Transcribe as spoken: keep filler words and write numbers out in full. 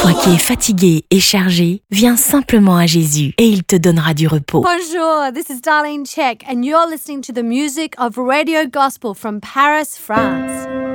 Toi qui es fatigué et chargé, viens simplement à Jésus et il te donnera du repos. Bonjour, this is Darlene Check and you're listening to the music of Radio Gospel from Paris, France.